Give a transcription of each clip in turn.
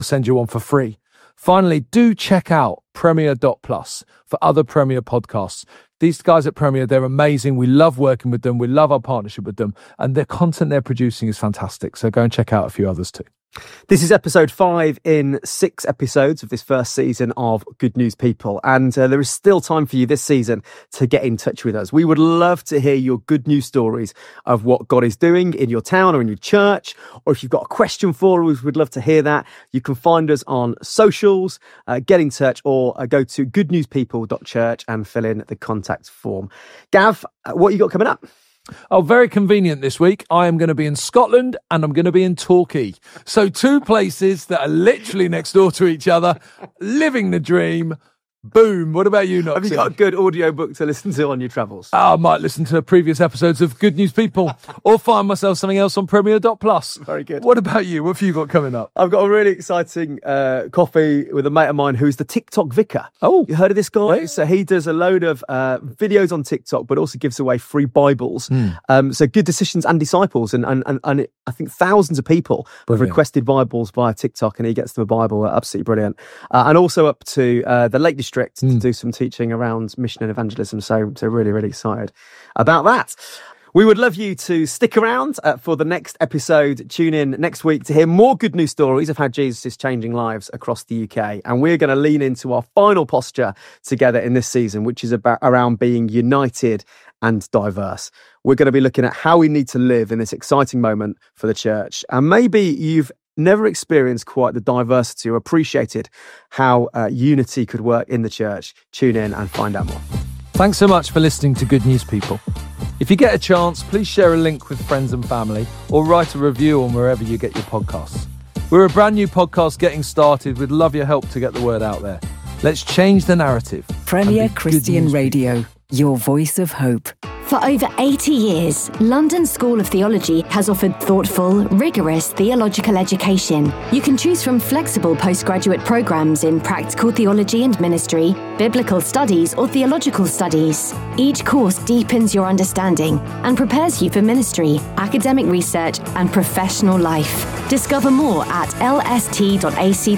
send you one for free. Finally, do check out Premier.plus for other Premier podcasts. These guys at Premier, they're amazing. We love working with them. We love our partnership with them. And the content they're producing is fantastic. So go and check out a few others too. This is episode 5 in 6 episodes of this first season of Good News People. And there is still time for you this season to get in touch with us. We would love to hear your good news stories of what God is doing in your town or in your church. Or if you've got a question for us, we'd love to hear that. You can find us on socials, get in touch, or go to goodnewspeople.church and fill in the contact form. Gav, what you got coming up? Oh, very convenient this week. I am going to be in Scotland and I'm going to be in Torquay. So 2 places that are literally next door to each other, living the dream. Boom. What about you, Noxie? Have you got a good audiobook to listen to on your travels? I might listen to previous episodes of Good News People or find myself something else on Premier.plus. Very good. What about you? What have you got coming up? I've got a really exciting coffee with a mate of mine who's the TikTok vicar. Oh. You heard of this guy? Right. So he does a load of videos on TikTok, but also gives away free Bibles. So Good Decisions and Disciples. And I think thousands of people have requested Bibles via TikTok, and he gets them a Bible. Absolutely brilliant. And also up to the Lake District to do some teaching around mission and evangelism. So really, really excited about that. We would love you to stick around for the next episode. Tune in next week to hear more good news stories of how Jesus is changing lives across the UK. And we're going to lean into our final posture together in this season, which is around being united and diverse. We're going to be looking at how we need to live in this exciting moment for the church. And maybe you've never experienced quite the diversity or appreciated how unity could work in the church. Tune in and find out more. Thanks so much for listening to Good News People. If you get a chance, please share a link with friends and family or write a review on wherever you get your podcasts. We're a brand new podcast getting started. We'd love your help to get the word out there. Let's change the narrative. Premier Christian Radio, your voice of hope. For over 80 years, London School of Theology has offered thoughtful, rigorous theological education. You can choose from flexible postgraduate programs in practical theology and ministry, biblical studies, or theological studies. Each course deepens your understanding and prepares you for ministry, academic research, and professional life. Discover more at lst.ac.uk.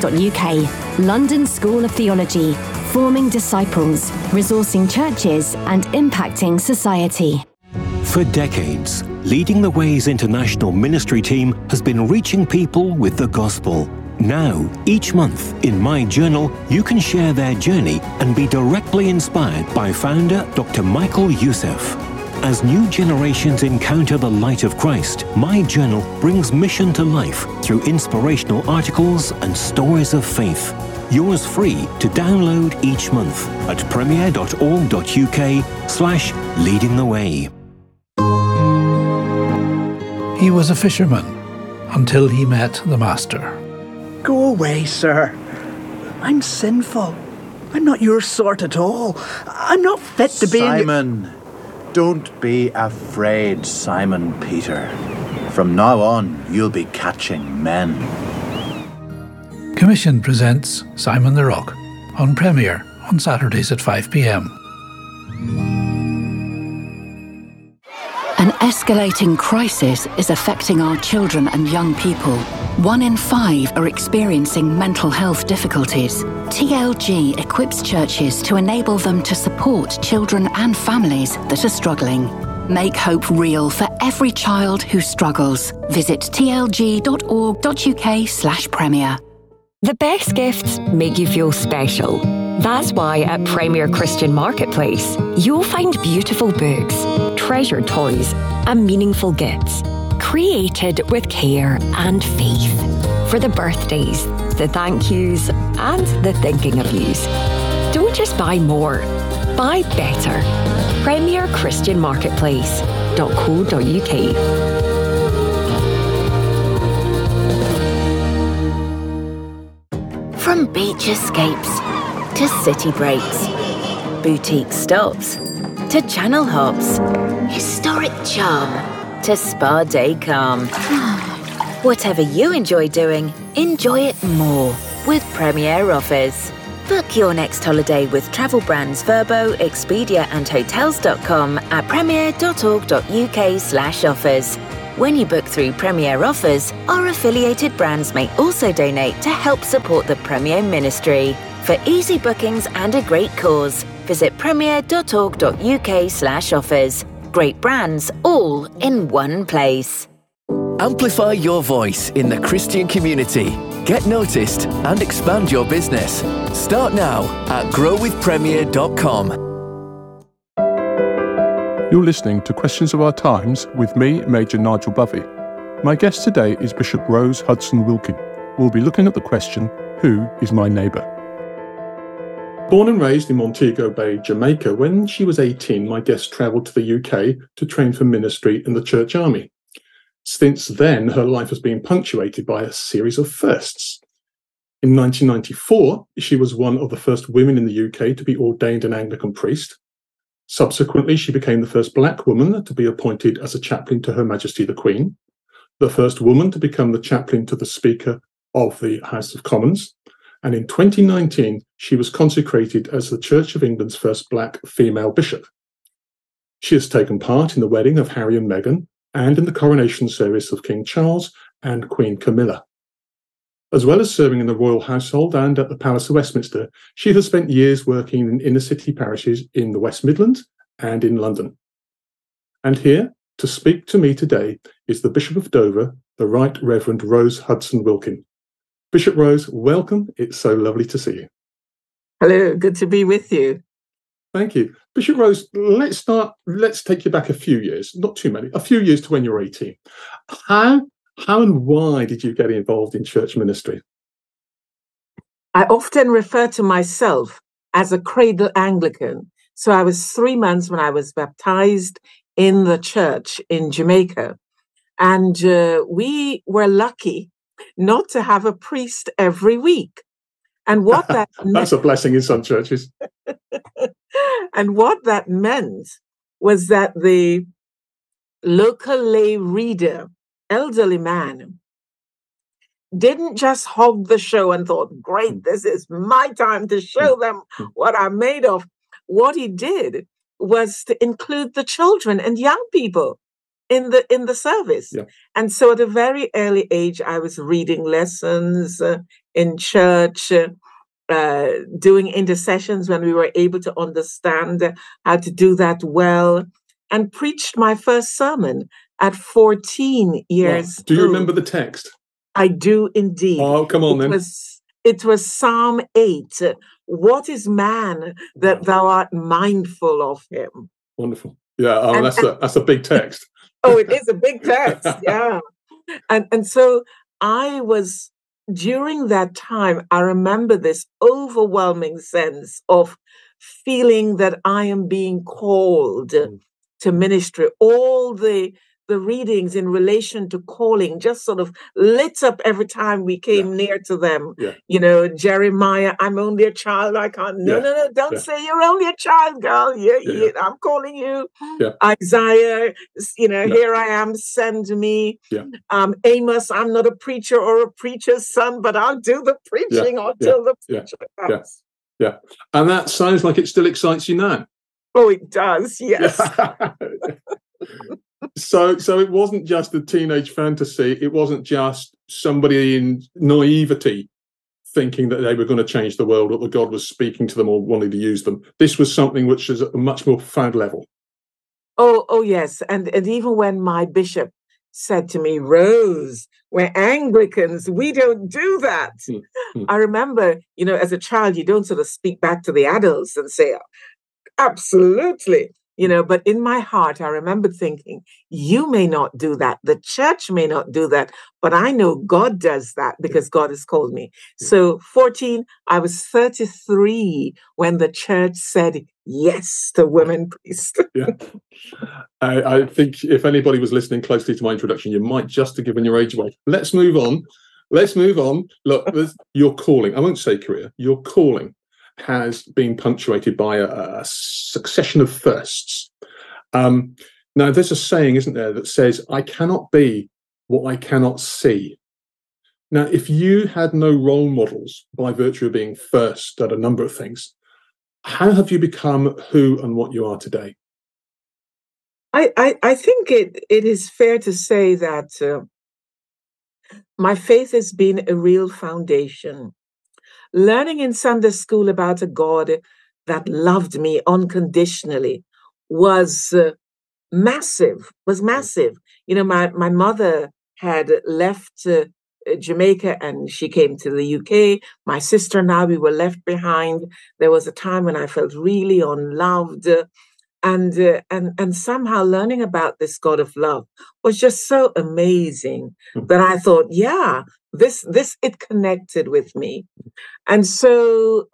London School of Theology. Forming disciples, resourcing churches, and impacting society. For decades, Leading the Way's international ministry team has been reaching people with the gospel. Now, each month, in My Journal, you can share their journey and be directly inspired by founder Dr. Michael Youssef. As new generations encounter the light of Christ, My Journal brings mission to life through inspirational articles and stories of faith. Yours free to download each month at premier.org.uk/leadingtheway. He was a fisherman until he met the Master. Go away, sir. I'm sinful. I'm not your sort at all. I'm not fit to be Simon, don't be afraid, Simon Peter. From now on, you'll be catching men. Commission presents Simon the Rock on Premier on Saturdays at 5 p.m. An escalating crisis is affecting our children and young people. 1 in 5 are experiencing mental health difficulties. TLG equips churches to enable them to support children and families that are struggling. Make hope real for every child who struggles. Visit tlg.org.uk/premier. The best gifts make you feel special. That's why at Premier Christian Marketplace, you'll find beautiful books, treasured toys, and meaningful gifts, created with care and faith. For the birthdays, the thank yous, and the thinking of yous. Don't just buy more, buy better. Premier Christian Marketplace.co.uk. From beach escapes to city breaks, boutique stops to channel hops, historic charm to spa day calm. Whatever you enjoy doing, enjoy it more with Premier Offers. Book your next holiday with travel brands Vrbo, Expedia and Hotels.com at premier.org.uk/offers. When you book through Premier Offers, our affiliated brands may also donate to help support the Premier Ministry. For easy bookings and a great cause, visit premier.org.uk/offers. Great brands, all in one place. Amplify your voice in the Christian community. Get noticed and expand your business. Start now at growwithpremier.com. You're listening to Questions of Our Times with me, Major Nigel Bovey. My guest today is Bishop Rose Hudson Wilkin. We'll be looking at the question, who is my neighbour? Born and raised in Montego Bay, Jamaica, when she was 18, my guest travelled to the UK to train for ministry in the Church Army. Since then, her life has been punctuated by a series of firsts. In 1994, she was one of the first women in the UK to be ordained an Anglican priest. Subsequently, she became the first black woman to be appointed as a chaplain to Her Majesty the Queen, the first woman to become the chaplain to the Speaker of the House of Commons, and in 2019, she was consecrated as the Church of England's first black female bishop. She has taken part in the wedding of Harry and Meghan and in the coronation service of King Charles and Queen Camilla. As well as serving in the royal household and at the Palace of Westminster, she has spent years working in inner city parishes in the West Midlands and in London. And here, to speak to me today, is the Bishop of Dover, the Right Reverend Rose Hudson Wilkin. Bishop Rose, welcome. It's so lovely to see you. Hello, good to be with you. Thank you. Bishop Rose, let's take you back a few years, not too many, a few years to when you were 18. How and why did you get involved in church ministry? I often refer to myself as a cradle Anglican. So I was 3 months when I was baptized in the church in Jamaica. And we were lucky not to have a priest every week. And what that That's a blessing in some churches. And what that meant was that the local lay reader, elderly man, didn't just hog the show and thought, great, this is my time to show them what I'm made of. What he did was to include the children and young people in the service. Yeah. And so at a very early age, I was reading lessons in church, doing intercessions when we were able to understand how to do that well, and preached my first sermon at 14 years old. Do you remember the text? I do indeed. Oh, come on then. It was Psalm 8. What is man that thou art mindful of him? Wonderful. Yeah, that's a big text. Oh, it is a big text. Yeah. And so I was, during that time, I remember this overwhelming sense of feeling that I am being called to ministry. All the readings in relation to calling just sort of lit up every time we came near to them. Yeah. You know, Jeremiah, I'm only a child. I can't. No, don't say you're only a child, girl. I'm calling you. Yeah. Isaiah, here I am, send me. Yeah. Amos, I'm not a preacher or a preacher's son, but I'll do the preaching until the preacher comes. Yeah. And that sounds like it still excites you now. Oh, it does. Yes. So it wasn't just a teenage fantasy. It wasn't just somebody in naivety thinking that they were going to change the world or that God was speaking to them or wanting to use them. This was something which is at a much more profound level. Oh yes. And even when my bishop said to me, Rose, we're Anglicans, we don't do that. I remember, as a child, you don't sort of speak back to the adults and say, absolutely. But in my heart, I remember thinking, you may not do that. The church may not do that, but I know God does that because God has called me. So 14, I was 33 when the church said yes to women priests. Yeah. I think if anybody was listening closely to my introduction, you might just have given your age away. Let's move on. Look, your calling, I won't say career, your calling has been punctuated by a succession of firsts. Now, there's a saying, isn't there, that says, I cannot be what I cannot see. Now, if you had no role models by virtue of being first at a number of things, how have you become who and what you are today? I think it is fair to say that my faith has been a real foundation. Learning in Sunday school about a God that loved me unconditionally was massive, You know, my mother had left Jamaica and she came to the UK. My sister and I, we were left behind. There was a time when I felt really unloved. And somehow learning about this God of love was just so amazing that I thought, yeah, this it connected with me. And so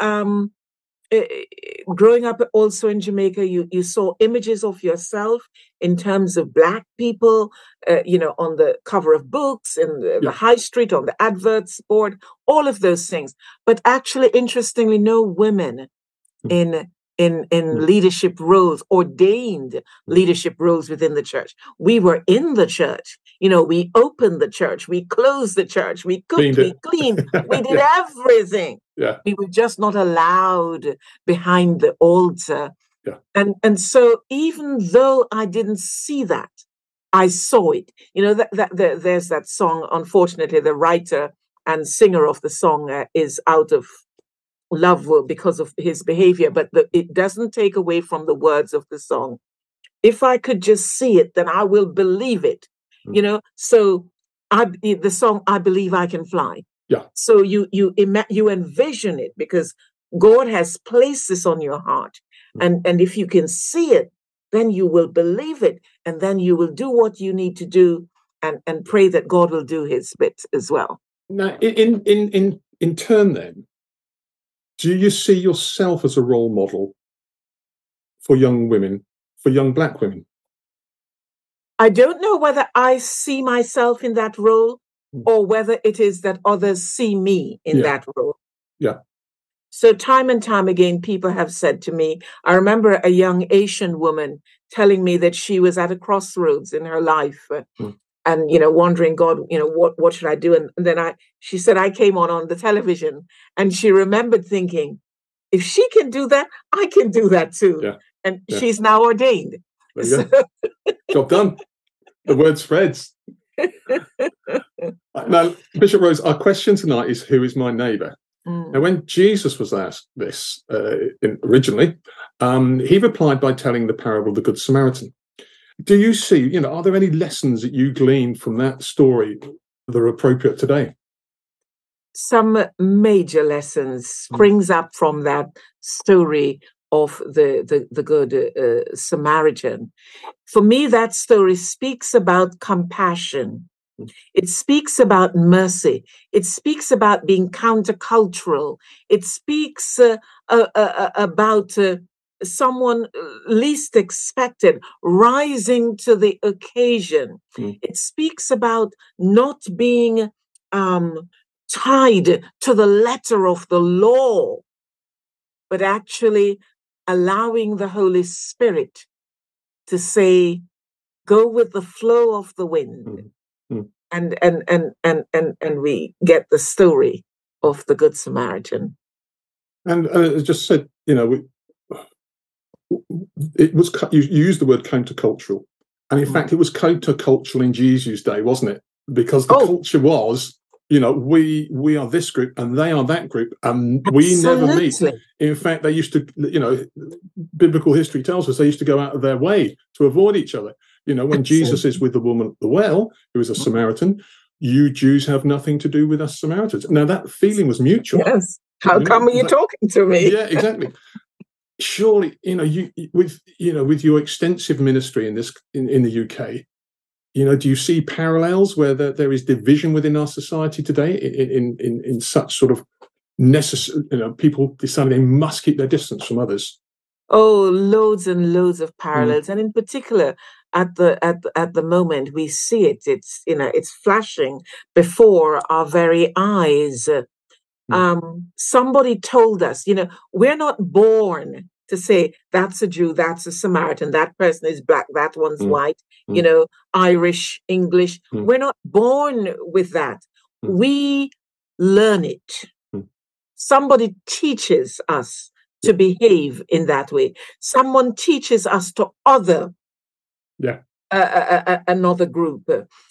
growing up also in Jamaica, you saw images of yourself in terms of Black people, on the cover of books, in the high street, on the adverts board, all of those things. But actually, interestingly, no women in leadership roles, ordained leadership roles within the church. We were in the church. We opened the church, we closed the church, we cooked, we cleaned, we did everything. Yeah. We were just not allowed behind the altar. Yeah. And so even though I didn't see that, I saw it. There's that song. Unfortunately, the writer and singer of the song is out of love because of his behavior, but it doesn't take away from the words of the song. If I could just see it, then I will believe it. So the song, I Believe I Can Fly. Yeah. So you envision it because God has placed this on your heart. And if you can see it, then you will believe it. And then you will do what you need to do and pray that God will do his bit as well. Now, in turn then, do you see yourself as a role model for young women, for young Black women? I don't know whether I see myself in that role or whether it is that others see me in that role. Yeah. So time and time again, people have said to me, I remember a young Asian woman telling me that she was at a crossroads in her life and, wondering, God, what should I do? And then she said, I came on the television and she remembered thinking, if she can do that, I can do that too. Yeah. And she's now ordained. There you go. Job done. The word spreads. Now, Bishop Rose, our question tonight is, who is my neighbour? Now, when Jesus was asked this originally, he replied by telling the parable of the Good Samaritan. Do you see, are there any lessons that you gleaned from that story that are appropriate today? Some major lessons springs up from that story of the Good Samaritan. For me, that story speaks about compassion. It speaks about mercy. It speaks about being countercultural. It speaks about someone least expected rising to the occasion. It speaks about not being tied to the letter of the law, but actually allowing the Holy Spirit to say, go with the flow of the wind. And we get the story of the Good Samaritan. And as just said, it was, you used the word countercultural, and in fact it was countercultural in Jesus' day, wasn't it? Because the culture was, we are this group and they are that group, and we never meet. In fact, they used to, biblical history tells us they used to go out of their way to avoid each other. When Jesus is with the woman at the well, who is a Samaritan, you Jews have nothing to do with us Samaritans. Now that feeling was mutual. Yes. How come are you talking to me? Yeah, exactly. Surely, you with your extensive ministry in the UK, do you see parallels where there is division within our society today in such sort of necessary, people deciding they must keep their distance from others? Oh, loads and loads of parallels, and in particular, at the moment we see it. It's flashing before our very eyes. Somebody told us, we're not born to say that's a Jew, that's a Samaritan, that person is Black, that one's white, Irish, English. We're not born with that. We learn it. Somebody teaches us to behave in that way. Someone teaches us to other another group,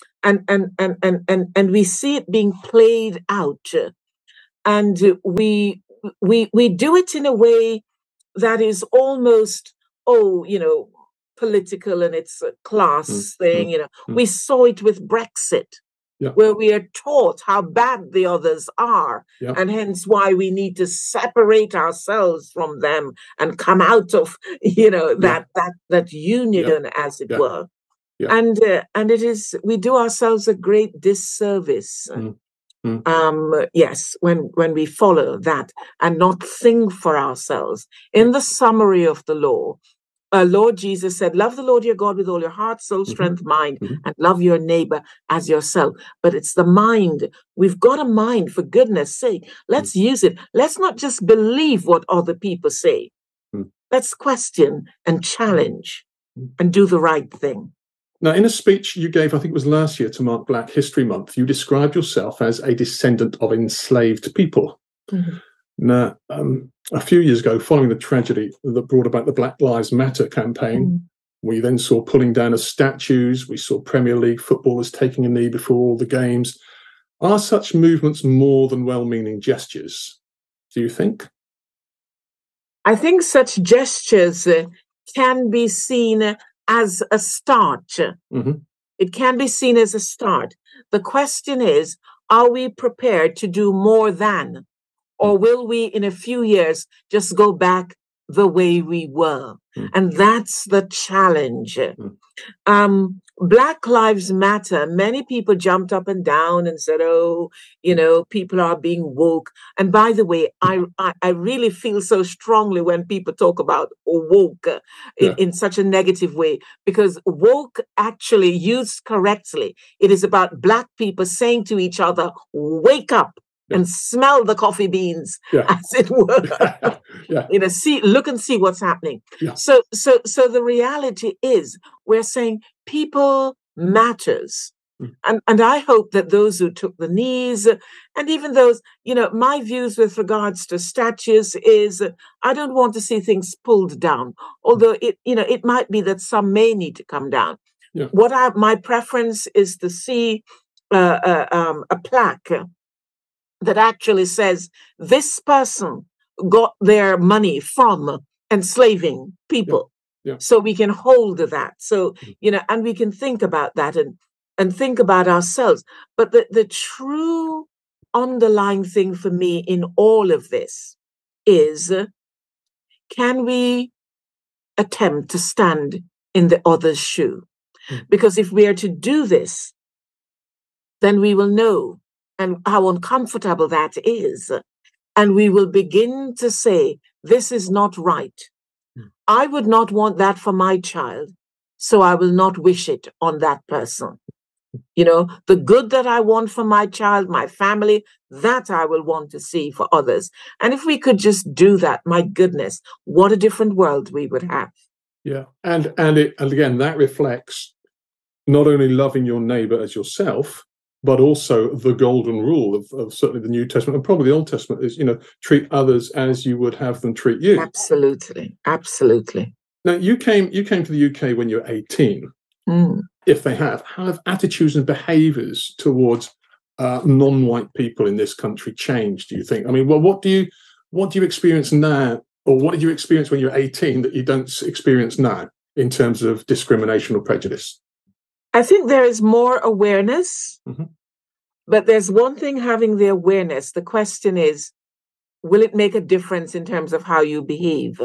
and we see it being played out, and we do it in a way that is almost political, and it's a class thing. We saw it with Brexit. Yeah. Where we are taught how bad the others are, and hence why we need to separate ourselves from them and come out of that union, as it were. Yeah. And it is, we do ourselves a great disservice. Yes, when we follow that and not think for ourselves. In the summary of the law, Lord Jesus said, love the Lord your God with all your heart, soul, strength, mind, and love your neighbor as yourself. But it's the mind. We've got a mind, for goodness sake. Let's use it. Let's not just believe what other people say. Let's question and challenge and do the right thing. Now, in a speech you gave, I think it was last year, to mark Black History Month, you described yourself as a descendant of enslaved people. Now, a few years ago, following the tragedy that brought about the Black Lives Matter campaign, we then saw pulling down of statues. We saw Premier League footballers taking a knee before all the games. Are such movements more than well-meaning gestures, do you think? I think such gestures can be seen as a start. It can be seen as a start. The question is, are we prepared to do more than? Or will we, in a few years, just go back the way we were? And that's the challenge. Black Lives Matter. Many people jumped up and down and said, people are being woke. And by the way, I really feel so strongly when people talk about woke in such a negative way, because woke, actually used correctly, it is about Black people saying to each other, wake up. And smell the coffee beans, as it were. Look and see what's happening. So the reality is, we're saying people matters. And I hope that those who took the knees, and even those, my views with regards to statues is, I don't want to see things pulled down. Although it might be that some may need to come down. My preference is to see a plaque that actually says this person got their money from enslaving people. So we can hold that. So, and we can think about that and think about ourselves. But the true underlying thing for me in all of this is, can we attempt to stand in the other's shoe? Because if we are to do this, then we will know and how uncomfortable that is. And we will begin to say, this is not right. I would not want that for my child, so I will not wish it on that person. The good that I want for my child, my family, that I will want to see for others. And if we could just do that, my goodness, what a different world we would have. Yeah. And again, that reflects not only loving your neighbor as yourself, but also the golden rule of certainly the New Testament, and probably the Old Testament, is, treat others as you would have them treat you. Absolutely. Absolutely. Now, you came to the UK when you were 18. If they have, how have attitudes and behaviours towards non-white people in this country changed, do you think? I mean, well, what do you experience now, or what did you experience when you were 18 that you don't experience now in terms of discrimination or prejudice? I think there is more awareness, but there's one thing having the awareness. The question is, will it make a difference in terms of how you behave?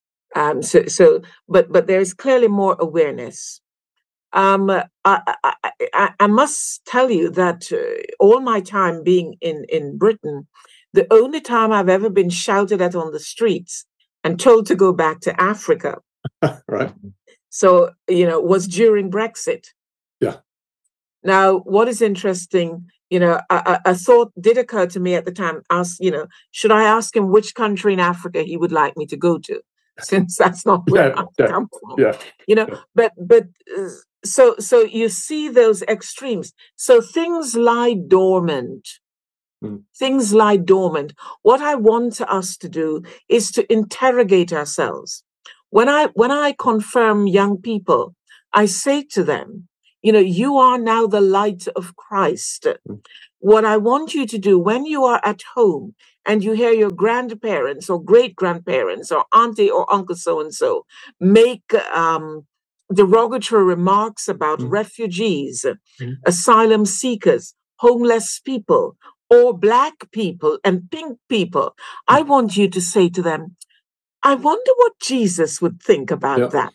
But there's clearly more awareness. I must tell you that all my time being in Britain, the only time I've ever been shouted at on the streets and told to go back to Africa, right? So, was during Brexit. Now, what is interesting, a thought did occur to me at the time, should I ask him which country in Africa he would like me to go to, since that's not where I come from. But so you see those extremes. So things lie dormant. Things lie dormant. What I want us to do is to interrogate ourselves. When I confirm young people I say to them, you are now the light of Christ. What I want you to do when you are at home and you hear your grandparents or great-grandparents or auntie or uncle so-and-so make derogatory remarks about refugees, asylum seekers, homeless people, or Black people and pink people, I want you to say to them, I wonder what Jesus would think about that.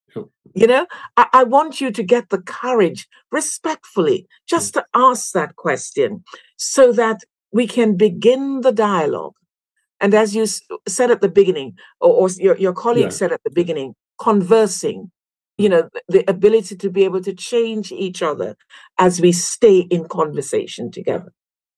I want you to get the courage respectfully just to ask that question so that we can begin the dialogue. And as you said at the beginning, or your colleague said at the beginning, conversing, the ability to be able to change each other as we stay in conversation together.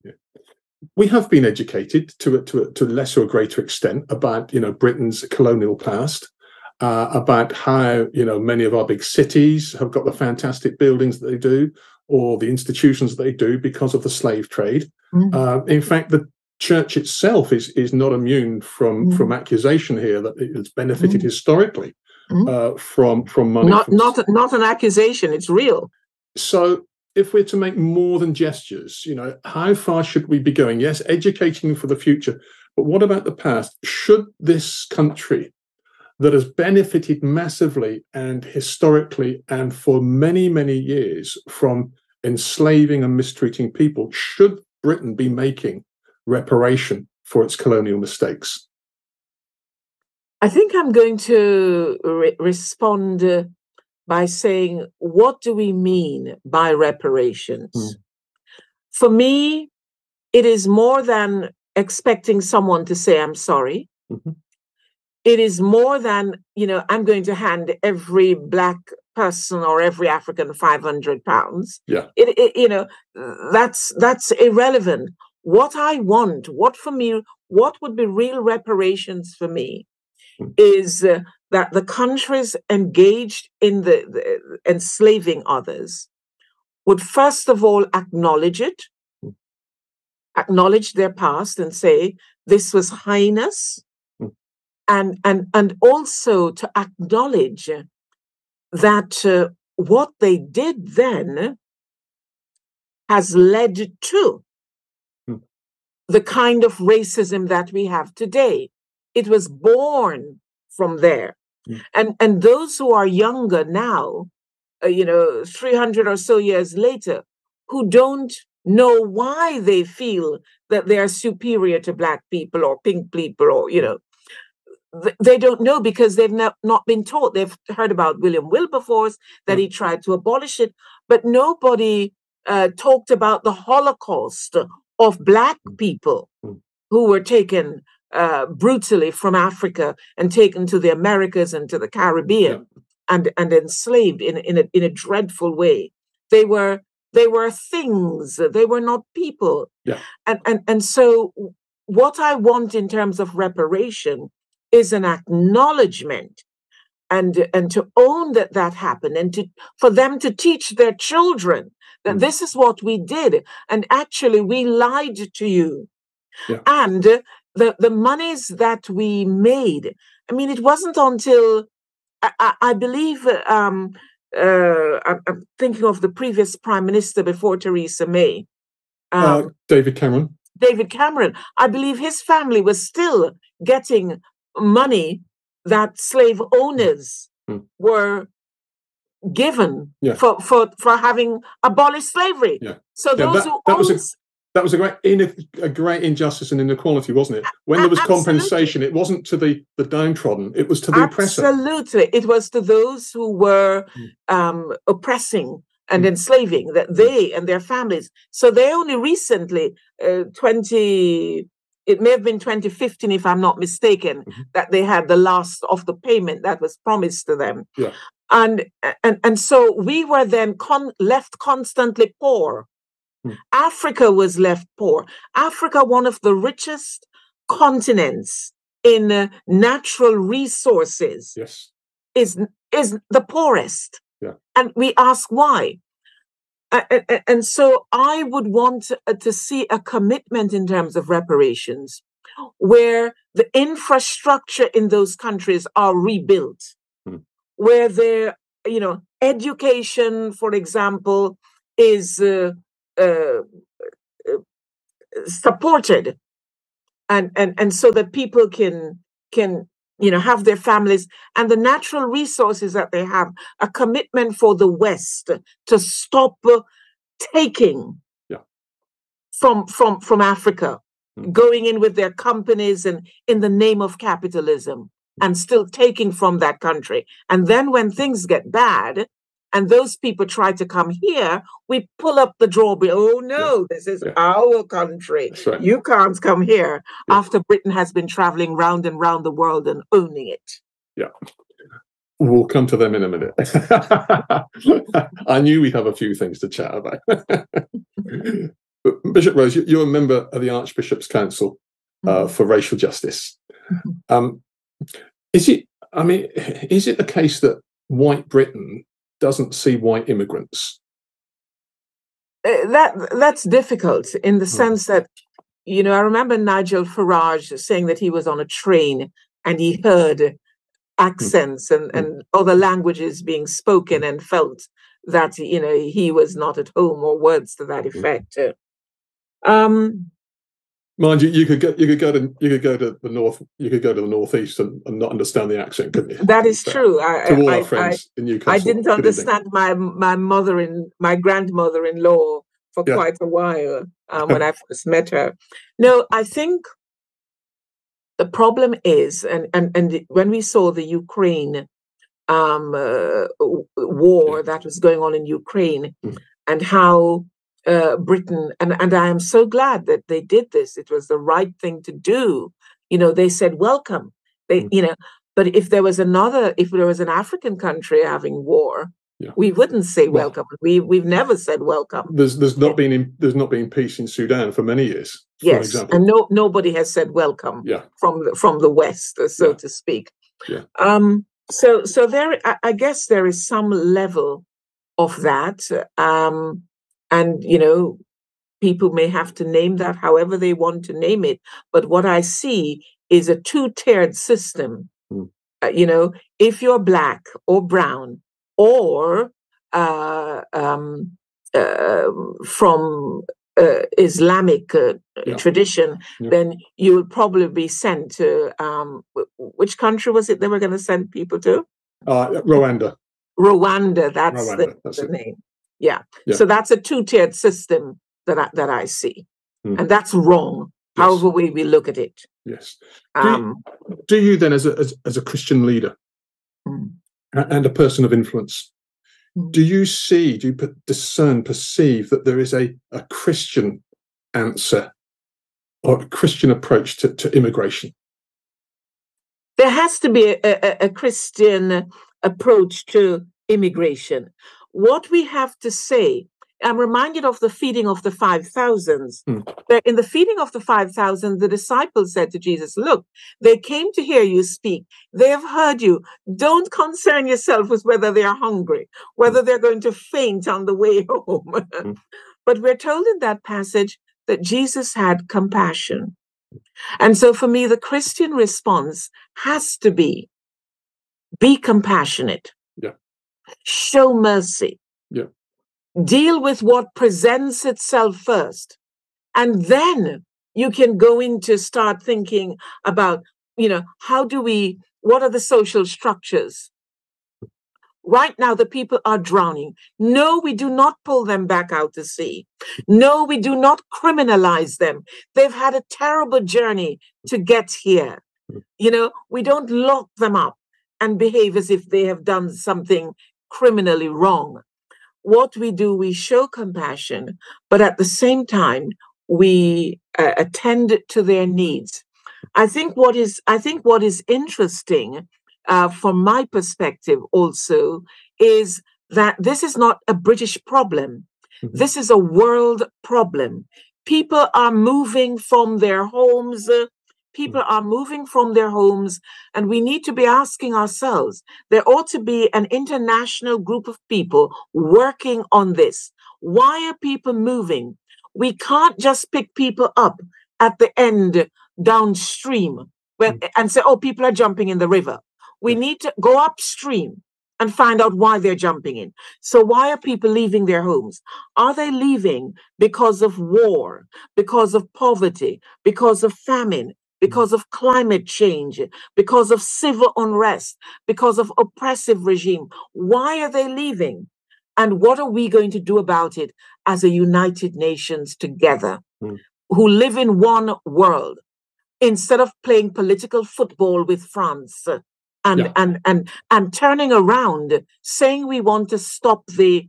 We have been educated to a lesser or greater extent about, Britain's colonial past. About how, many of our big cities have got the fantastic buildings that they do, or the institutions that they do because of the slave trade. In fact, the church itself is not immune from accusation here that it's benefited historically from money. Not an accusation, it's real. So if we're to make more than gestures, how far should we be going? Yes, educating for the future, but what about the past? Should this country that has benefited massively and historically and for many, many years from enslaving and mistreating people, should Britain be making reparation for its colonial mistakes? I think I'm going to respond by saying, what do we mean by reparations? For me, it is more than expecting someone to say, I'm sorry. It is more than, I'm going to hand every Black person or every African £500. Yeah. That's irrelevant. What I want, what would be real reparations for me is that the countries engaged in the enslaving others would first of all acknowledge it, acknowledge their past and say, this was heinous. And also to acknowledge that what they did then has led to the kind of racism that we have today. It was born from there. And those who are younger now, 300 or so years later, who don't know why they feel that they are superior to Black people or pink people or, they don't know because they've not been taught. They've heard about William Wilberforce, that he tried to abolish it, but nobody talked about the Holocaust of Black people who were taken brutally from Africa and taken to the Americas and to the Caribbean and enslaved in a dreadful way. They were things. They were not people. And so what I want in terms of reparation is an acknowledgement and to own that happened and for them to teach their children that this is what we did. And actually we lied to you. And the monies that we made, I mean, it wasn't until I believe I'm thinking of the previous Prime Minister before Theresa May. David Cameron. David Cameron. I believe his family was still getting money that slave owners were given for having abolished slavery. So those that was a great injustice and inequality, wasn't it? When there was compensation, it wasn't to the downtrodden; it was to the oppressor. Absolutely, it was to those who were oppressing and enslaving, that they and their families. So they only recently, it may have been 2015, if I'm not mistaken, that they had the last of the payment that was promised to them. And so we were then left constantly poor. Africa was left poor. Africa, one of the richest continents in natural resources, is the poorest. And we ask why. And so I would want to see a commitment in terms of reparations where the infrastructure in those countries are rebuilt, where there education, for example, is supported, and so that people can have their families and the natural resources that they have, a commitment for the West to stop taking from Africa, going in with their companies and in the name of capitalism and still taking from that country. And then when things get bad and those people try to come here, we pull up the drawbridge. Oh no, this is our country. Right. You can't come here after Britain has been traveling round and round the world and owning it. Yeah. We'll come to them in a minute. I knew we'd have a few things to chat about. Bishop Rose, you're a member of the Archbishop's Council for Racial Justice. Is it the case that white Britain doesn't see white immigrants? That's difficult in the sense that, I remember Nigel Farage saying that he was on a train and he heard accents and other languages being spoken and felt that, he was not at home, or words to that effect. Mind you, you could go to the north, you could go to the northeast and not understand the accent, couldn't you? That is true. To all our friends in Newcastle, I didn't understand my grandmother-in-law for quite a while when I first met her. No, I think the problem is, and when we saw the Ukraine war that was going on in Ukraine, and how Britain, and I am so glad that they did this. It was the right thing to do. They said welcome. But if there was an African country having war, we wouldn't say welcome. We've never said welcome. There's not been peace in Sudan for many years. Yes, for example. And nobody has said welcome from the West, so to speak. Yeah. So there, I guess there is some level of that. And, people may have to name that however they want to name it. But what I see is a two-tiered system. If you're Black or brown or from Islamic tradition, then you will probably be sent to, which country was it they were going to send people to? Rwanda. Rwanda, that's the name. Yeah. So that's a two-tiered system that I see. And that's wrong, however way we look at it. Yes. Do you then, as a Christian leader and a person of influence, do you perceive that there is a Christian answer or a Christian approach to immigration? There has to be a Christian approach to immigration. What we have to say, I'm reminded of the feeding of the 5,000. In the feeding of the 5,000, the disciples said to Jesus, look, they came to hear you speak. They have heard you. Don't concern yourself with whether they are hungry, whether they're going to faint on the way home. But we're told in that passage that Jesus had compassion. And so for me, the Christian response has to be compassionate. Show mercy. Deal with what presents itself first. And then you can go into start thinking about, what are the social structures? Right now, the people are drowning. No, we do not pull them back out to sea. No, we do not criminalize them. They've had a terrible journey to get here. We don't lock them up and behave as if they have done something criminally wrong. What we do, we show compassion, but at the same time, we attend to their needs. I think what is interesting from my perspective also is that this is not a British problem. This is a world problem. People are moving from their homes. And we need to be asking ourselves, there ought to be an international group of people working on this. Why are people moving? We can't just pick people up at the end downstream and say, oh, people are jumping in the river. We need to go upstream and find out why they're jumping in. So why are people leaving their homes? Are they leaving because of war, because of poverty, because of famine, because of climate change, because of civil unrest, because of oppressive regime? Why are they leaving? And what are we going to do about it as a United Nations together, who live in one world, instead of playing political football with France and turning around, saying we want to stop we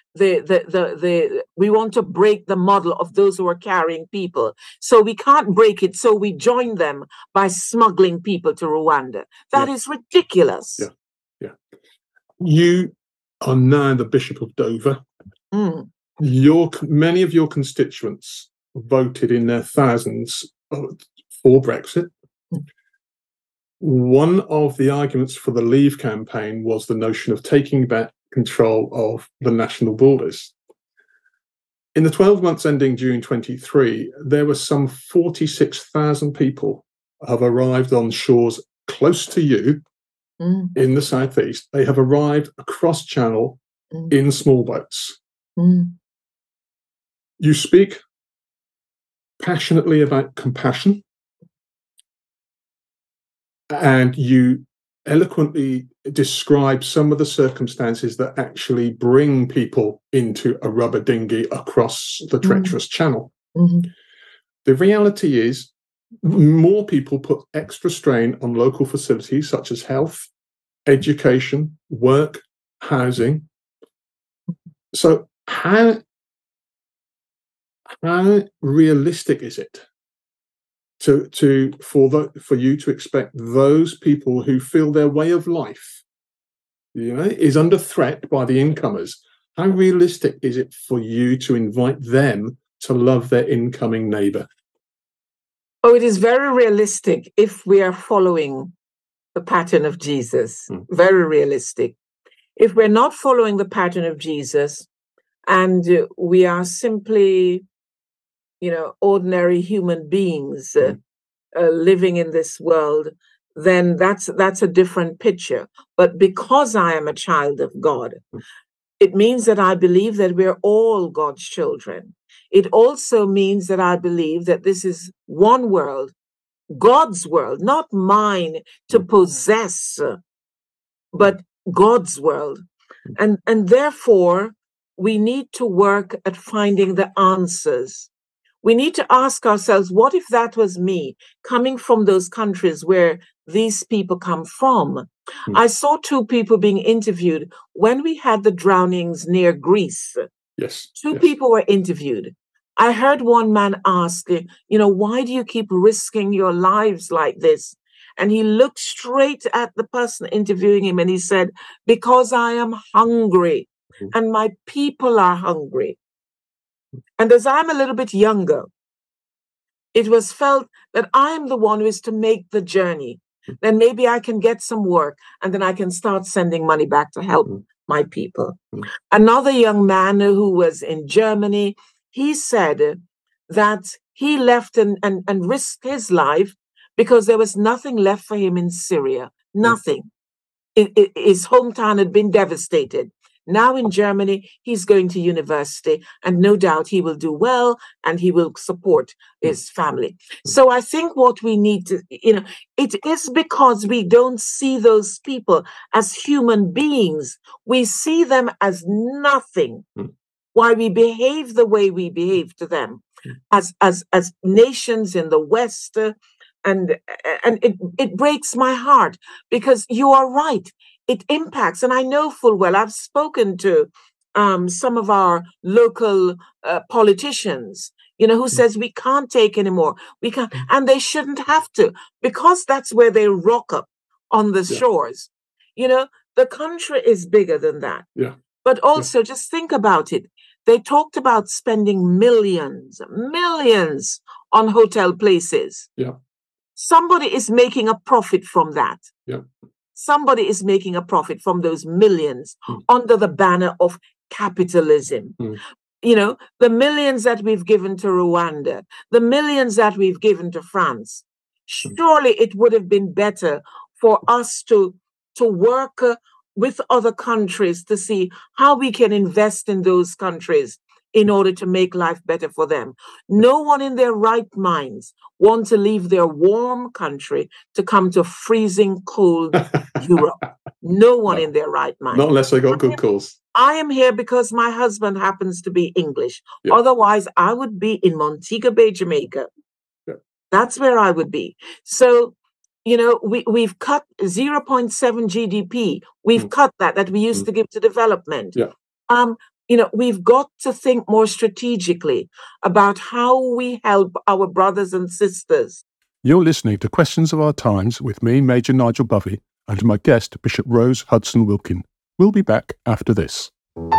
want to break the model of those who are carrying people. So we can't break it, so we join them by smuggling people to Rwanda. That is ridiculous. Yeah. You are now the Bishop of Dover. Many of your constituents voted in their thousands for Brexit. One of the arguments for the Leave campaign was the notion of taking back control of the national borders. In the 12 months ending June 23, there were some 46,000 people have arrived on shores close to you in the southeast. They have arrived across Channel in small boats. You speak passionately about compassion, and you eloquently describe some of the circumstances that actually bring people into a rubber dinghy across the treacherous channel. The reality is, more people put extra strain on local facilities such as health, education, work, housing. So how realistic is it for you to expect those people who feel their way of life, is under threat by the incomers? How realistic is it for you to invite them to love their incoming neighbour? Oh, it is very realistic if we are following the pattern of Jesus. Very realistic. If we're not following the pattern of Jesus and we are simply, ordinary human beings living in this world, then that's a different picture. But because I am a child of God, it means that I believe that we're all God's children. It also means that I believe that this is one world, God's world, not mine to possess, but God's world. And therefore, we need to work at finding the answers. We need to ask ourselves, what if that was me coming from those countries where these people come from? I saw two people being interviewed when we had the drownings near Greece. Yes. Two people were interviewed. I heard one man ask, why do you keep risking your lives like this? And he looked straight at the person interviewing him and he said, because I am hungry and my people are hungry. And as I'm a little bit younger, it was felt that I'm the one who is to make the journey. Then maybe I can get some work and then I can start sending money back to help my people. Another young man who was in Germany, he said that he left and risked his life because there was nothing left for him in Syria. Nothing. His hometown had been devastated. Now in Germany, he's going to university, and no doubt he will do well and he will support his family. So I think what we need to, it is because we don't see those people as human beings. We see them as nothing. Why we behave the way we behave to them as nations in the West. And it breaks my heart because you are right. It impacts, and I know full well, I've spoken to some of our local politicians, who says we can't take anymore. We can't, and they shouldn't have to, because that's where they rock up on the shores. The country is bigger than that. But also just think about it. They talked about spending millions on hotel places. Somebody is making a profit from that. Somebody is making a profit from those millions under the banner of capitalism. The millions that we've given to Rwanda, the millions that we've given to France. Surely it would have been better for us to work with other countries to see how we can invest in those countries in order to make life better for them. No one in their right minds wants to leave their warm country to come to freezing cold Europe. No one in their right mind. Not unless they got good calls. I am here because my husband happens to be English. Yeah. Otherwise, I would be in Montego Bay, Jamaica. Yeah. That's where I would be. So, we've cut 0.7 GDP. We've cut that we used to give to development. Yeah. We've got to think more strategically about how we help our brothers and sisters. You're listening to Questions of Our Times with me, Major Nigel Bovey, and my guest, Bishop Rose Hudson Wilkin. We'll be back after this.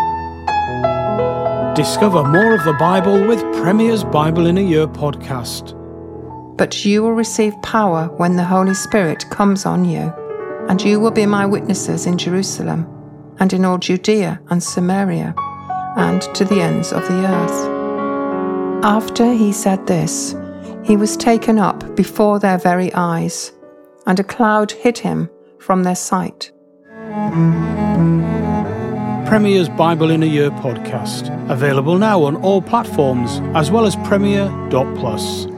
Discover more of the Bible with Premier's Bible in a Year podcast. But you will receive power when the Holy Spirit comes on you, and you will be my witnesses in Jerusalem, and in all Judea and Samaria, and to the ends of the earth. After he said this, he was taken up before their very eyes, and a cloud hid him from their sight. Premier's Bible in a Year podcast, available now on all platforms, as well as Premier.plus.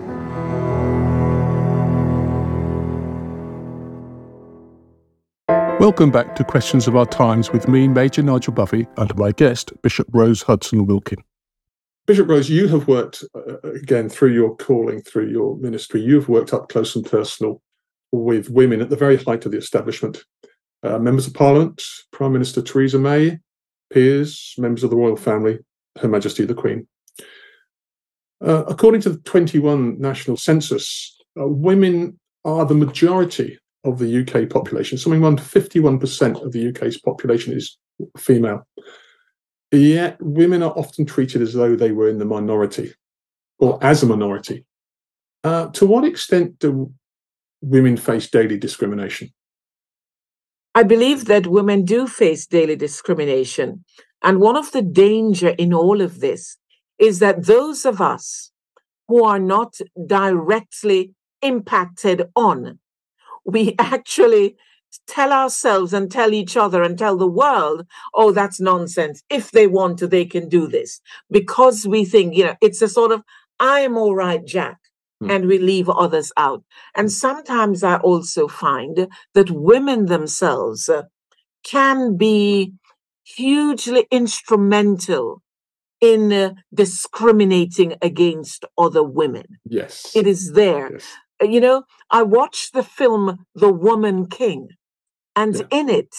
Welcome back to Questions of Our Times with me, Major Nigel Bovey, and my guest, Bishop Rose Hudson Wilkin. Bishop Rose, you have worked, again, through your calling, through your ministry, you've worked up close and personal with women at the very height of the establishment. Members of Parliament, Prime Minister Theresa May, peers, members of the royal family, Her Majesty the Queen. According to the 21 national census, women are the majority of the UK population. Something around 51% of the UK's population is female. Yet women are often treated as though they were in the minority or as a minority. To what extent do women face daily discrimination? I believe that women do face daily discrimination. And one of the danger in all of this is that those of us who are not directly impacted on, we actually tell ourselves and tell each other and tell the world, oh, that's nonsense. If they want to, they can do this. Because we think, it's a sort of, I am all right, Jack. And we leave others out. And sometimes I also find that women themselves can be hugely instrumental in discriminating against other women. Yes. It is there. Yes. I watched the film The Woman King, and in it,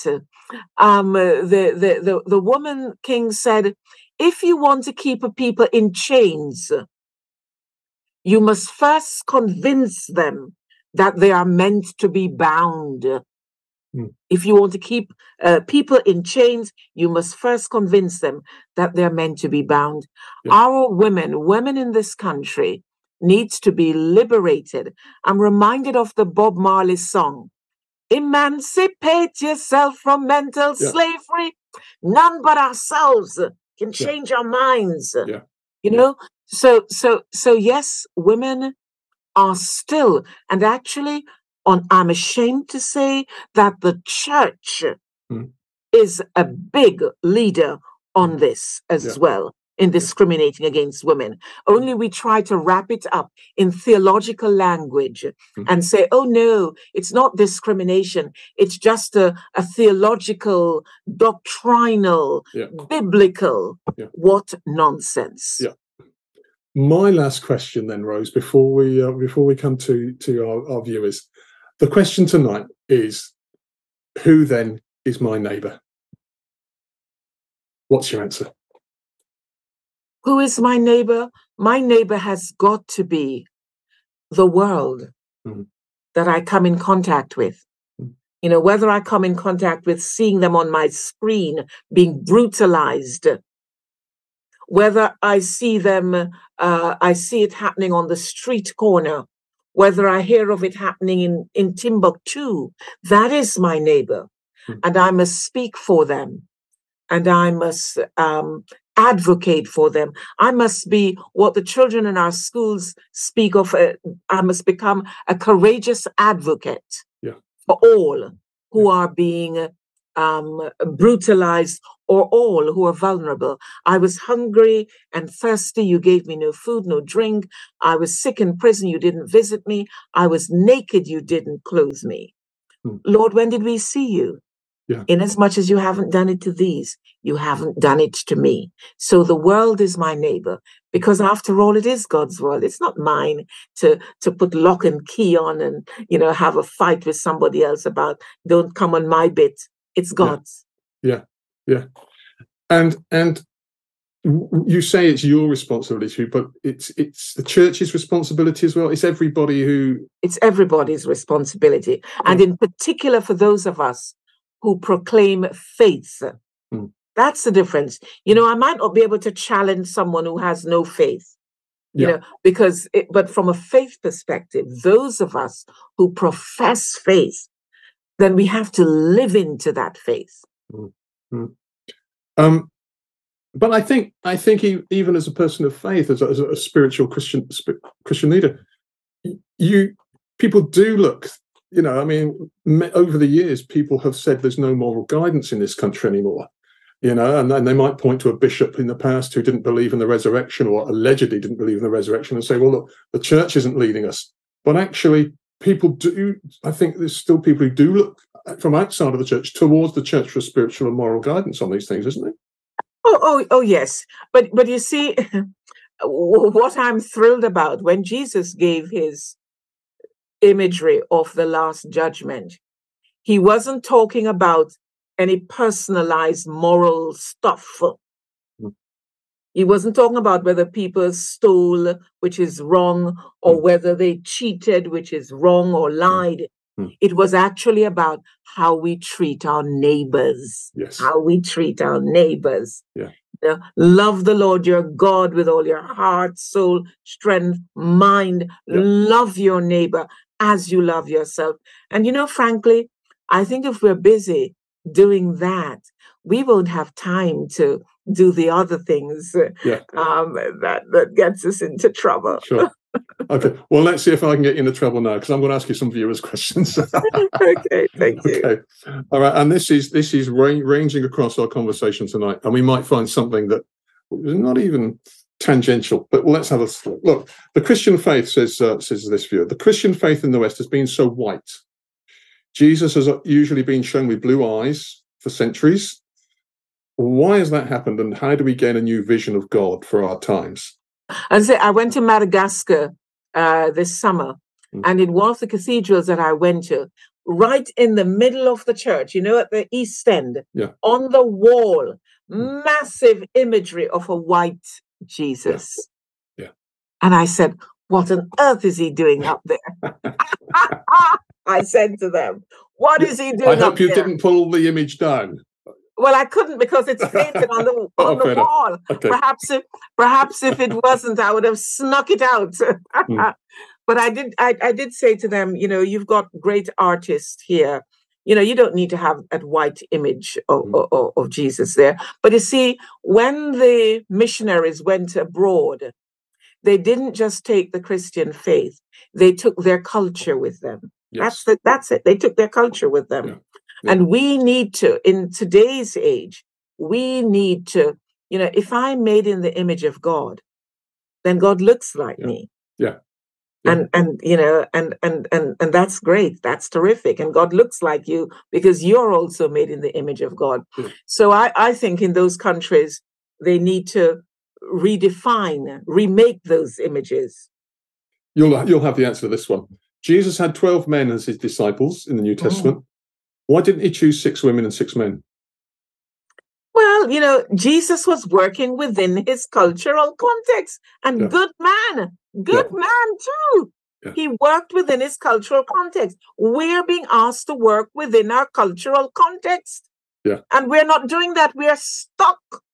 the Woman King said, if you want to keep a people in chains, you must first convince them that they are meant to be bound. If you want to keep people in chains, you must first convince them that they're meant to be bound. Yeah. Our women in this country, needs to be liberated. I'm reminded of the Bob Marley song, emancipate yourself from mental slavery. None but ourselves can change our minds. So yes, women are still, and actually, I'm ashamed to say that the church is a big leader on this as well, in discriminating against women. Only we try to wrap it up in theological language and say, oh no, it's not discrimination. It's just a theological, doctrinal, biblical, what nonsense. Yeah. My last question then, Rose, before we come to our viewers, the question tonight is, who then is my neighbour? What's your answer? Who is my neighbour? My neighbour has got to be the world that I come in contact with. Whether I come in contact with seeing them on my screen being brutalized, whether I see them, I see it happening on the street corner, whether I hear of it happening in Timbuktu, that is my neighbour. And I must speak for them. And I must advocate for them. I must be what the children in our schools speak of. I must become a courageous advocate for all who are being brutalized, or all who are vulnerable. I was hungry and thirsty. You gave me no food, no drink. I was sick in prison. You didn't visit me. I was naked. You didn't clothe me. Lord, when did we see you? Yeah. Inasmuch as you haven't done it to these, you haven't done it to me. So the world is my neighbor, because after all, it is God's world. It's not mine to put lock and key on and, have a fight with somebody else about, don't come on my bit. It's God's. Yeah. And you say it's your responsibility, but it's the church's responsibility as well. It's everybody's responsibility. And in particular for those of us who proclaim faith. That's the difference. I might not be able to challenge someone who has no faith, but from a faith perspective, those of us who profess faith, then we have to live into that faith. But I think even as a person of faith, as a spiritual Christian leader, people do look. Over the years, people have said there's no moral guidance in this country anymore. And they might point to a bishop in the past who didn't believe in the resurrection, or allegedly didn't believe in the resurrection, and say, well, look, the church isn't leading us. But actually, people do. I think there's still people who do look from outside of the church towards the church for spiritual and moral guidance on these things, isn't it? Oh, yes. But you see, what I'm thrilled about, when Jesus gave his imagery of the Last Judgment, he wasn't talking about any personalized moral stuff. He wasn't talking about whether people stole, which is wrong, or whether they cheated, which is wrong, or lied. It was actually about how we treat our neighbors. Yes. How we treat our neighbors. Yeah. Love the Lord your God with all your heart, soul, strength, mind. Yeah. Love your neighbor as you love yourself. And frankly, I think if we're busy doing that, we won't have time to do the other things that gets us into trouble. Sure. Okay. Well, let's see if I can get you into trouble now, because I'm going to ask you some viewers' questions. Okay, thank you. Okay. All right. And this is ranging across our conversation tonight, and we might find something that is not even tangential. But let's have a look. The Christian faith says this viewer. The Christian faith in the West has been so white. Jesus has usually been shown with blue eyes for centuries. Why has that happened, and how do we gain a new vision of God for our times? And so I went to Madagascar this summer, and in one of the cathedrals that I went to, right in the middle of the church, at the East End, on the wall, massive imagery of a white Jesus. Yeah. And I said, what on earth is he doing up there? I said to them, what is he doing up there? I hope you didn't pull the image down. Well, I couldn't, because it's painted on the wall. Okay. Perhaps if it wasn't, I would have snuck it out. But I did say to them, you've got great artists here. You don't need to have that white image of Jesus there. But you see, when the missionaries went abroad, they didn't just take the Christian faith; they took their culture with them. Yes. That's it. They took their culture with them. Yeah. Yeah. And we need to, in today's age, if I'm made in the image of God, then God looks like me. Yeah. And that's great. That's terrific. And God looks like you because you're also made in the image of God. Yeah. So I think in those countries, they need to remake those images. You'll have the answer to this one. Jesus had 12 men as his disciples in the New Testament. Why didn't he choose 6 women and 6 men? Well, Jesus was working within his cultural context, and good man too. Yeah. He worked within his cultural context. We're being asked to work within our cultural context. Yeah. And we're not doing that. We are stuck.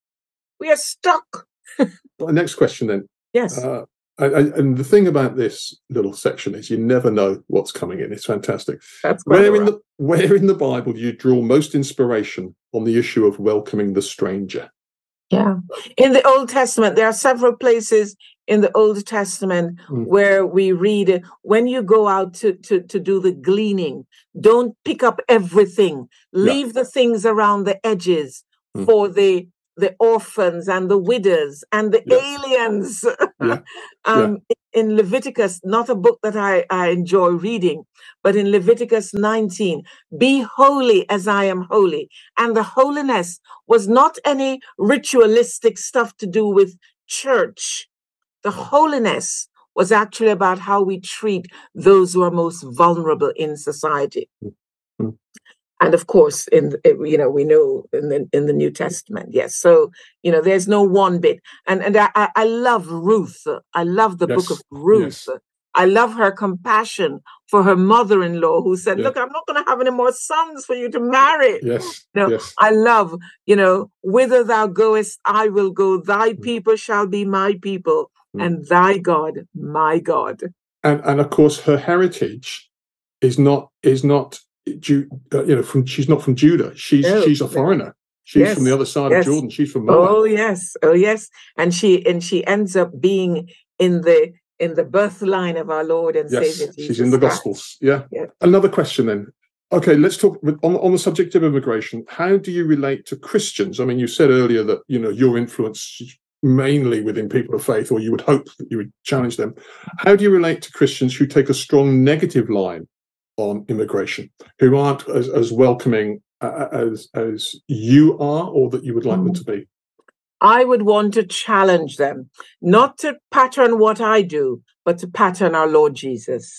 Well, next question then. Yes. And the thing about this little section is you never know what's coming in. It's fantastic. That's where in the Bible do you draw most inspiration on the issue of welcoming the stranger? Yeah. In the Old Testament, there are several places in the Old Testament where we read, when you go out to do the gleaning, don't pick up everything. Leave the things around the edges for the orphans and the widows and the aliens. In Leviticus, not a book that I enjoy reading, but in Leviticus 19, be holy as I am holy. And the holiness was not any ritualistic stuff to do with church. The holiness was actually about how we treat those who are most vulnerable in society. And of course, we know in the New Testament, yes. So, there's no one bit. And I love Ruth. I love the book of Ruth. Yes. I love her compassion for her mother-in-law who said, look, I'm not going to have any more sons for you to marry. Yes. I love, whither thou goest, I will go. Thy people shall be my people, and thy God, my God. And of course, her heritage is not she's not from Judah. She's a foreigner. She's from the other side of Jordan. She's from Moab. Oh yes. And she ends up being in the birth line of our Lord and Savior Jesus. She's in the Gospels. Yeah. Another question then. Okay, let's talk on the subject of immigration. How do you relate to Christians? I mean, you said earlier that your influence is mainly within people of faith, or you would hope that you would challenge them. How do you relate to Christians who take a strong negative line on immigration, who aren't as welcoming as you are, or that you would like them to be? I would want to challenge them, not to pattern what I do, but to pattern our Lord Jesus.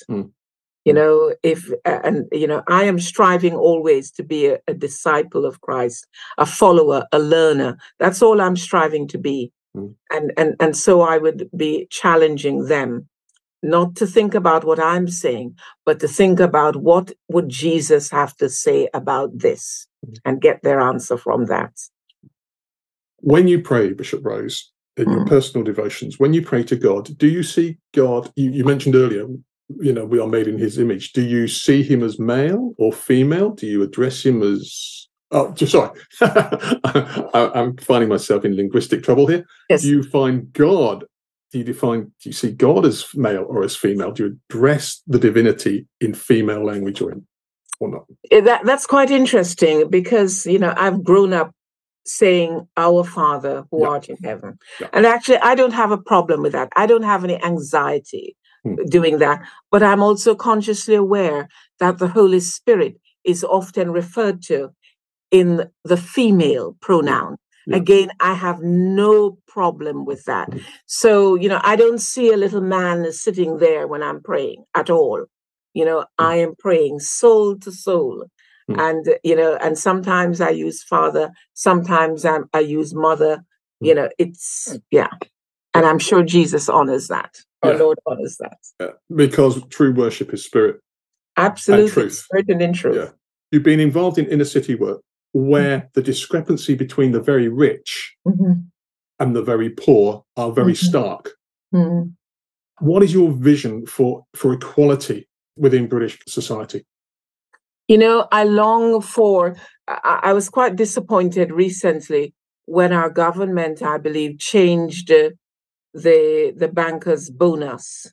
I am striving always to be a disciple of Christ, a follower, a learner. That's all I'm striving to be. And so I would be challenging them, not to think about what I'm saying, but to think about what would Jesus have to say about this and get their answer from that. When you pray, Bishop Rose, in your personal devotions, when you pray to God, do you see God, you mentioned earlier, we are made in his image. Do you see him as male or female? Do you address him as... Oh, sorry. I'm finding myself in linguistic trouble here. Yes. Do you find God... Do you see God as male or as female? Do you address the divinity in female language or not? That's quite interesting because, I've grown up saying, Our Father who art in heaven. And actually, I don't have a problem with that. I don't have any anxiety doing that. But I'm also consciously aware that the Holy Spirit is often referred to in the female pronoun. Again, I have no problem with that. So, I don't see a little man sitting there when I'm praying at all. I am praying soul to soul. And, and sometimes I use father, sometimes I use mother, and I'm sure Jesus honors that. Our Lord honors that. Because true worship is spirit. Absolutely. And truth. Spirit and in truth. Yeah. You've been involved in inner city work where the discrepancy between the very rich and the very poor are very stark. What is your vision for equality within British society? I long for, I was quite disappointed recently when our government, I believe, changed the bankers' bonus.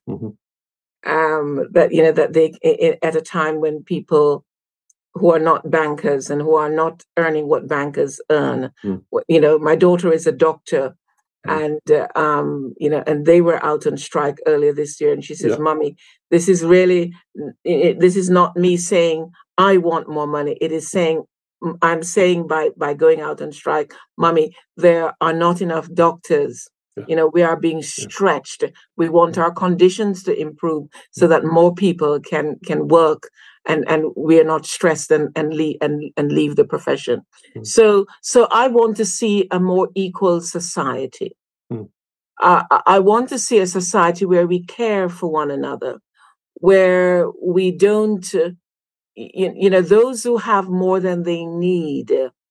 That they, at a time when people who are not bankers and who are not earning what bankers earn, my daughter is a doctor, and and they were out on strike earlier this year, and she says, "Mommy, this is not me saying I want more money. It is saying, I'm saying by going out on strike, Mommy, there are not enough doctors. We are being stretched. We want our conditions to improve so that more people can work, and we are not stressed and leave the profession. So I want to see a more equal society. I want to see a society where we care for one another, where we don't, those who have more than they need,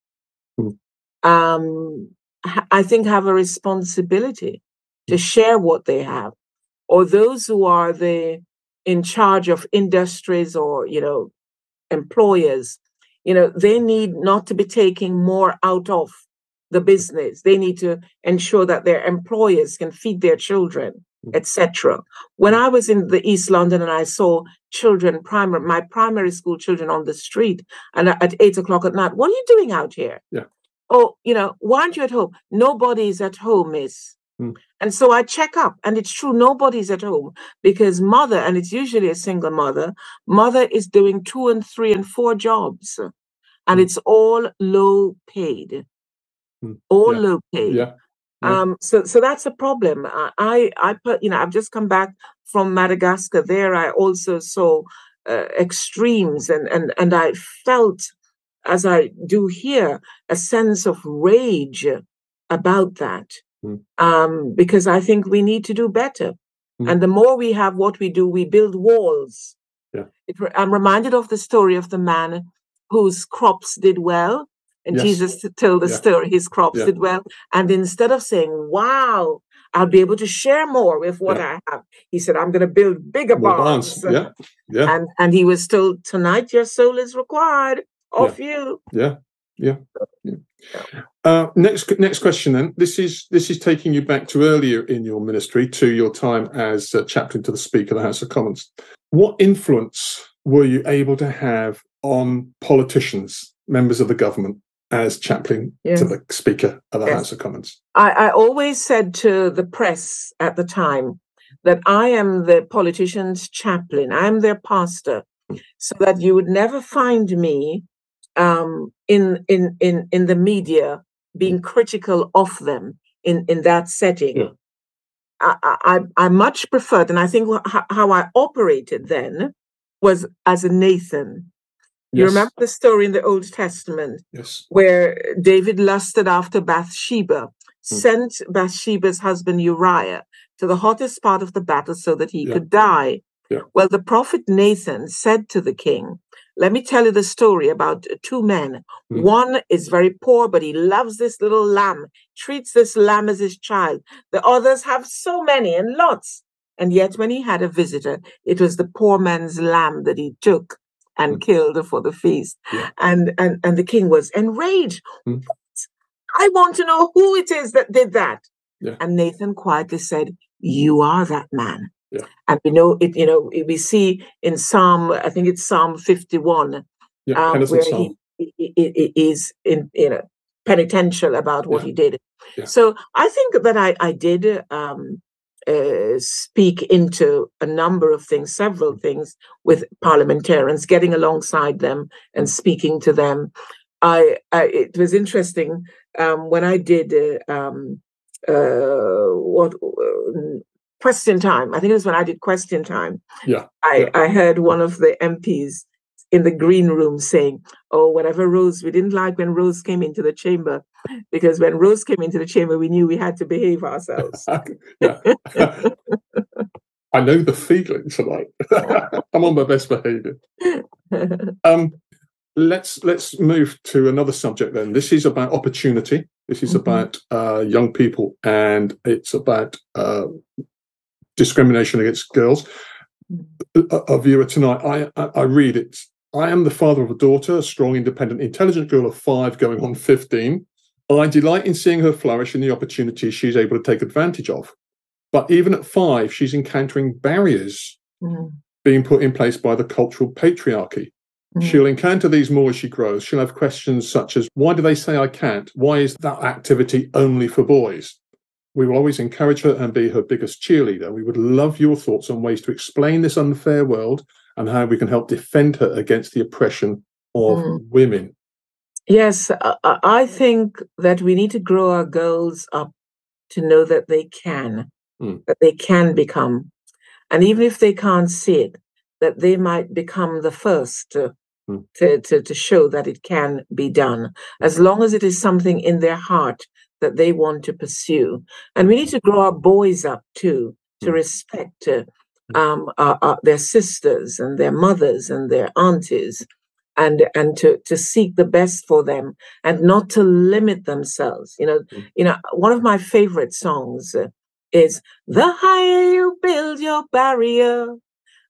I think have a responsibility to share what they have, or those who are in charge of industries or, employers, they need not to be taking more out of the business. They need to ensure that their employers can feed their children, etc. When I was in the East London and I saw children, my primary school children on the street, and at 8 o'clock at night, what are you doing out here? Yeah. Oh, why aren't you at home? Nobody's at home, miss. And so I check up, and it's true, nobody's at home, because mother, and it's usually a single mother is doing 2 and 3 and 4 jobs, and it's all low paid, low paid. Yeah. So that's a problem. I've just come back from Madagascar. There, I also saw extremes, and I felt, as I do here, a sense of rage about that. Because I think we need to do better. And the more we have what we do, we build walls. Yeah. I'm reminded of the story of the man whose crops did well. And Jesus told the story, his crops did well. And instead of saying, wow, I'll be able to share more with what I have, he said, I'm going to build bigger barns. Yeah. And he was told, tonight your soul is required of you. Yeah. Next question then. This is taking you back to earlier in your ministry, to your time as chaplain to the Speaker of the House of Commons. What influence were you able to have on politicians, members of the government, as chaplain to the Speaker of the House of Commons? I always said to the press at the time that I am the politician's chaplain. I am their pastor, so that you would never find me in the media being critical of them in that setting. I much preferred, and I think how I operated then was as a Nathan. You remember the story in the Old Testament where David lusted after Bathsheba, sent Bathsheba's husband Uriah to the hottest part of the battle so that he could die. Well, the prophet Nathan said to the king, let me tell you the story about 2 men. One is very poor, but he loves this little lamb, treats this lamb as his child. The others have so many and lots. And yet when he had a visitor, it was the poor man's lamb that he took and killed for the feast. And the king was enraged. I want to know who it is that did that. And Nathan quietly said, you are that man. And we know it, we see in Psalm, I think it's Psalm 51, where he is penitential about what he did. So I think that I did speak into a number of things, several things with parliamentarians, getting alongside them and speaking to them. It was interesting when I did Question Time. I think it was when I did Question Time. I heard one of the MPs in the green room saying, oh, whatever Rose, we didn't like when Rose came into the chamber, because when Rose came into the chamber, we knew we had to behave ourselves. I know the feelings are like. I'm on my best behavior. Let's move to another subject then. This is about opportunity. This is about young people, and it's about discrimination against girls. A viewer tonight, I read it. I am the father of a daughter, a strong, independent, intelligent girl of 5 going on 15. I delight in seeing her flourish in the opportunities she's able to take advantage of. But even at 5, she's encountering barriers being put in place by the cultural patriarchy. She'll encounter these more as she grows. She'll have questions such as, why do they say I can't? Why is that activity only for boys? We will always encourage her and be her biggest cheerleader. We would love your thoughts on ways to explain this unfair world and how we can help defend her against the oppression of women. Yes, I think that we need to grow our girls up to know that they can, that they can become. And even if they can't see it, that they might become the first to show that it can be done, as long as it is something in their heart that they want to pursue. And we need to grow our boys up too, to respect their sisters and their mothers and their aunties, and to seek the best for them and not to limit themselves. One of my favorite songs is, the higher you build your barrier,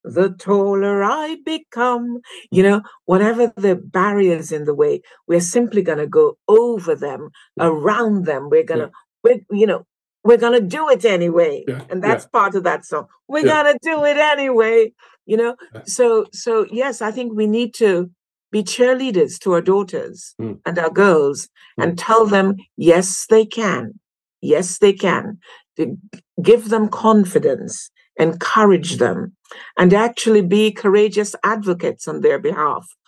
the taller I become. You know, whatever the barriers in the way, we're simply going to go over them, around them. We're going to, we're going to do it anyway. And that's part of that song. We're going to do it anyway. You know, so yes, I think we need to be cheerleaders to our daughters and our girls and tell them, yes, they can. Yes, they can. To give them confidence, encourage them, and actually be courageous advocates on their behalf.